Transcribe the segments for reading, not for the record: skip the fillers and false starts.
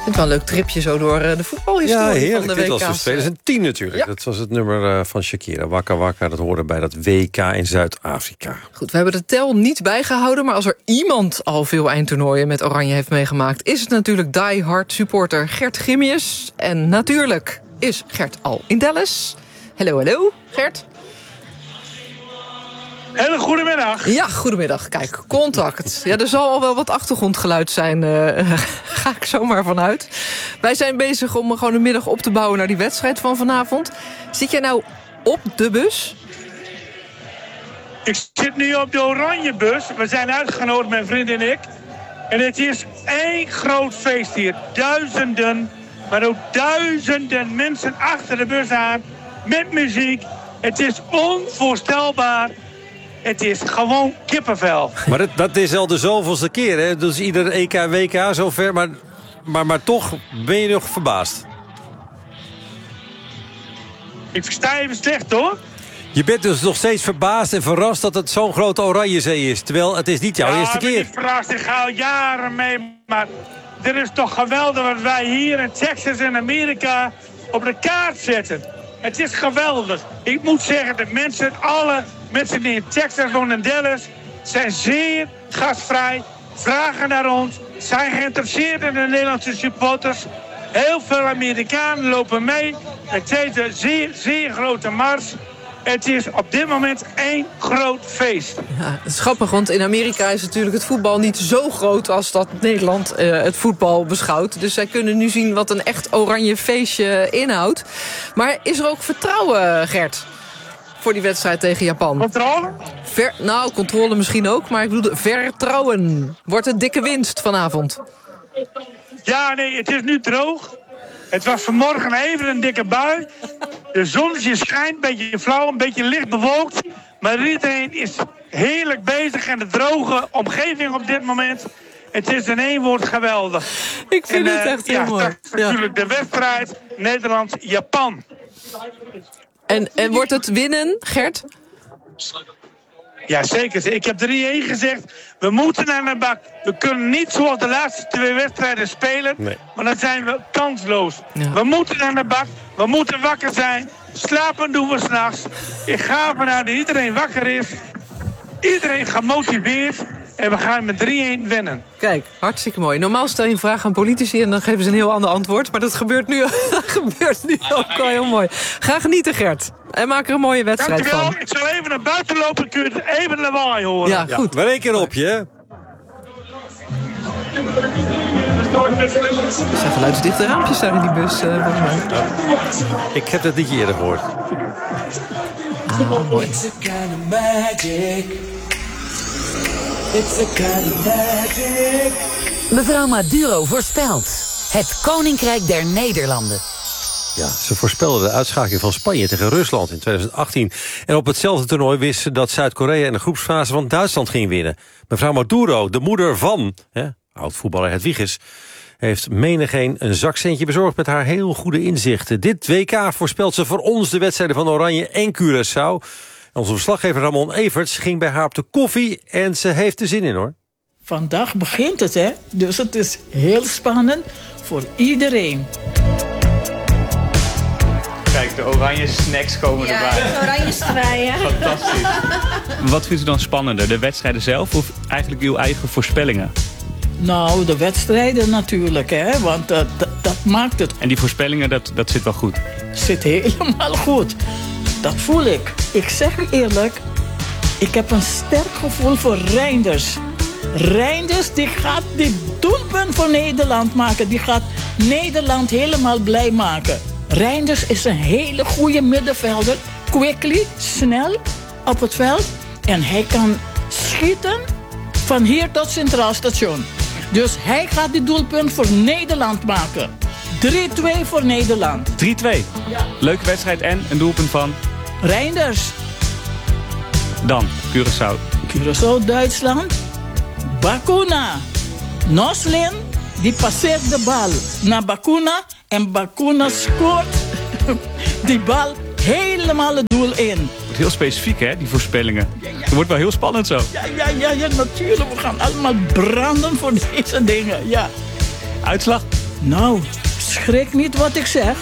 Het wel een leuk tripje zo door de voetbalhistorie van de WK's. Dit was dus 2010 natuurlijk. Ja. Dat was het nummer van Shakira. Waka Waka, dat hoorde bij dat WK in Zuid-Afrika. Goed, we hebben de tel niet bijgehouden, maar als er iemand al veel eindtoernooien met Oranje heeft meegemaakt, is het natuurlijk die-hard supporter Gert Gimjes. En natuurlijk is Gert al in Dallas. Hallo, Gert. Hele goedemiddag. Ja, goedemiddag. Kijk, contact. Ja, er zal al wel wat achtergrondgeluid zijn, ga ik zomaar vanuit. Wij zijn bezig om gewoon een middag op te bouwen naar die wedstrijd van vanavond. Zit jij nou op de bus? Ik zit nu op de Oranjebus. We zijn uitgenodigd, mijn vriend en ik. En het is één groot feest hier. Duizenden, maar ook duizenden mensen achter de bus aan. Met muziek. Het is onvoorstelbaar. Het is gewoon kippenvel. Maar dat is al de zoveelste keer, hè? Dus ieder EK, WK zover. Maar toch ben je nog verbaasd. Ik versta even slecht, hoor. Je bent dus nog steeds verbaasd en verrast dat het zo'n grote Oranjezee is. Terwijl het is niet jouw eerste keer. Ik ben niet verrast, ik ga al jaren mee. Maar dit is toch geweldig wat wij hier in Texas en Amerika op de kaart zetten. Het is geweldig. Ik moet zeggen, alle mensen die in Texas wonen en Dallas zijn zeer gastvrij, vragen naar ons, zijn geïnteresseerd in de Nederlandse supporters. Heel veel Amerikanen lopen mee met deze zeer, zeer grote mars. Het is op dit moment één groot feest. Ja, het is grappig, want in Amerika is natuurlijk het voetbal niet zo groot als dat Nederland het voetbal beschouwt. Dus zij kunnen nu zien wat een echt oranje feestje inhoudt. Maar is er ook vertrouwen, Gert, voor die wedstrijd tegen Japan? Controle? Controle misschien ook, maar ik bedoel vertrouwen. Wordt het dikke winst vanavond? Ja, nee, het is nu droog. Het was vanmorgen even een dikke bui. De zonnetje schijnt, een beetje flauw, een beetje licht bewolkt. Maar iedereen is heerlijk bezig in de droge omgeving op dit moment. Het is in één woord geweldig. Ik vind het echt heel mooi. Natuurlijk de wedstrijd Nederland-Japan. En wordt het winnen, Gert? Ja, zeker. Ik heb 3-1 gezegd. We moeten naar de bak. We kunnen niet zoals de laatste 2 wedstrijden spelen. Nee. Maar dan zijn we kansloos. Ja. We moeten naar de bak. We moeten wakker zijn. Slapen doen we 's nachts. Ik ga ervan uit dat iedereen wakker is. Iedereen gemotiveerd. En we gaan met 3-1 winnen. Kijk, hartstikke mooi. Normaal stel je een vraag aan politici en dan geven ze een heel ander antwoord. Maar dat gebeurt nu ook wel heel mooi. Ga genieten, Gert. En maak er een mooie wedstrijd van. Dankjewel. Ik zal even naar buiten lopen. Kun je even lawaai horen. Ja, goed. We rekenen op je, hè? Er zijn geluidsdichte raampjes daar in die bus, volgens mij. Ik heb dat niet eerder gehoord. Mooi. It's a kind of magic. It's a kind of magic. Mevrouw Maduro voorspelt. Het Koninkrijk der Nederlanden. Ja, ze voorspelden de uitschakeling van Spanje tegen Rusland in 2018. En op hetzelfde toernooi wist ze dat Zuid-Korea in de groepsfase van Duitsland ging winnen. Mevrouw Maduro, de moeder van oud-voetballer Hedwiges, heeft menigeen een zakcentje bezorgd met haar heel goede inzichten. Dit WK voorspelt ze voor ons de wedstrijden van Oranje en Curaçao. Onze verslaggever Ramon Everts ging bij haar op de koffie en ze heeft er zin in, hoor. Vandaag begint het, hè? Dus het is heel spannend voor iedereen. Kijk, de oranje snacks komen erbij. Ja, oranje strijen. Fantastisch. Wat vindt u dan spannender? De wedstrijden zelf of eigenlijk uw eigen voorspellingen? Nou, de wedstrijden natuurlijk, hè? Want dat maakt het. En die voorspellingen, dat zit wel goed? Zit helemaal goed. Dat voel ik. Ik zeg u eerlijk, ik heb een sterk gevoel voor Reinders. Reinders, die gaat dit doelpunt voor Nederland maken. Die gaat Nederland helemaal blij maken. Reinders is een hele goede middenvelder. Quickly, snel op het veld. En hij kan schieten van hier tot Centraal Station. Dus hij gaat dit doelpunt voor Nederland maken. 3-2 voor Nederland. 3-2? Ja. Leuke wedstrijd en een doelpunt van? Reinders. Dan, Curaçao. Curaçao, Duitsland. Bakuna. Noslin, die passeert de bal naar Bakuna. En Bakuna scoort die bal helemaal het doel in. Het wordt heel specifiek, hè, die voorspellingen. Het wordt wel heel spannend zo. Ja, natuurlijk. We gaan allemaal branden voor deze dingen, ja. Uitslag? Nou, schrik niet wat ik zeg.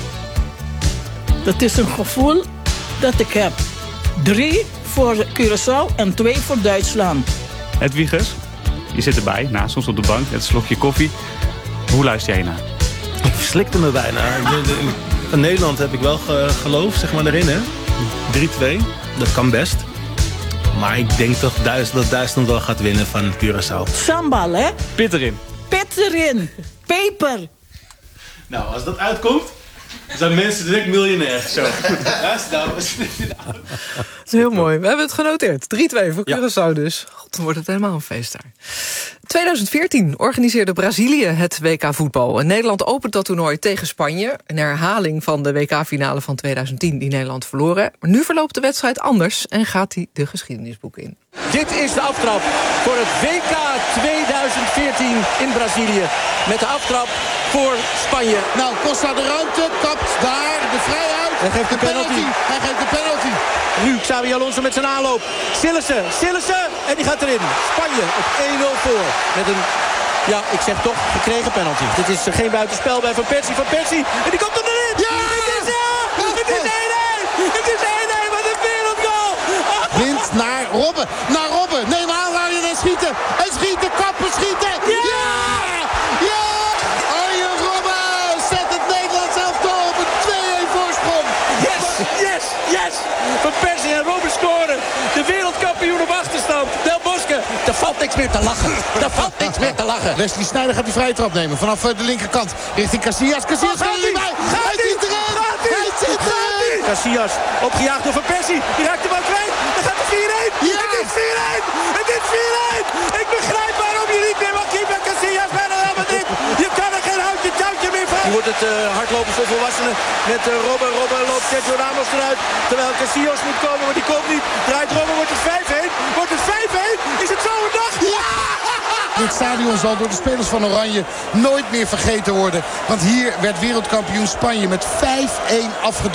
Dat is een gevoel dat ik heb. 3 voor Curaçao en 2 voor Duitsland. Hedwiges, je zit erbij, naast ons op de bank, het slokje koffie. Hoe luister jij naar? Ik verslikte me bijna. Van Nederland heb ik wel geloof, zeg maar, erin, hè. 3-2, dat kan best. Maar ik denk toch dat Duitsland wel gaat winnen van Curaçao. Sambal, hè? Pit erin. Pit erin. Peper. Nou, als dat uitkomt, zijn mensen direct miljonair. Zo. Dat is heel mooi. We hebben het genoteerd. 3-2 voor Curaçao dus. God, dan wordt het helemaal een feest daar. 2014 organiseerde Brazilië het WK voetbal. En Nederland opent dat toernooi tegen Spanje. Een herhaling van de WK-finale van 2010 die Nederland verloren. Maar nu verloopt de wedstrijd anders en gaat hij de geschiedenisboeken in. Dit is de aftrap voor het WK 2014 in Brazilië. Met de aftrap voor Spanje. Nou, Costa de ruimte, kapt daar de vrijheid. Hij geeft de penalty. Hij geeft de penalty. Nu Xabi Alonso met zijn aanloop. Sillissen en die gaat erin. Spanje op 1-0 voor. Met een, ja, ik zeg toch, gekregen penalty. Dit is geen buitenspel bij Van Persie. Van Persie, en die komt erin. Ja! Het is 1-1. Het is 1-1, wat een wereldgoal. Wind naar Robben. Naar Robben. Neem aanleiding en schieten. En schieten, kappen, schieten. Ja! Ja! Arjen Robben zet het Nederlands elftal op een 2-1 voorsprong. Yes, yes, yes. Van Persie en Robben scoren. De wereldkampioen op achterstand. Del Bosque. Er valt niks meer te lachen. Er valt niks meer te lachen. Wesley Sneijder gaat die vrije trap nemen. Vanaf de linkerkant. Richting Casillas. Casillas gaat erbij. Hij zit erin. Hij zit erin. Casillas opgejaagd door Van Persie. Die raakt hem al kwijt. Dan gaat het 4-1. Ja. Het is 4-1. Het is 4-1. Ik begrijp waarom je niet meer mag keeper Casillas bij Real Madrid. Je kan er geen houtje touwtje meer van. Nu wordt het hardlopen voor volwassenen. Met Robben. Robben loopt Sergio Ramos eruit. Terwijl Casillas moet komen, maar die komt niet. Draait Robben, wordt het 5-1. Wordt het 5-1? Is het zo een dag? Ja! Dit stadion zal door de spelers van Oranje nooit meer vergeten worden. Want hier werd wereldkampioen Spanje met 5-1 afgedaan.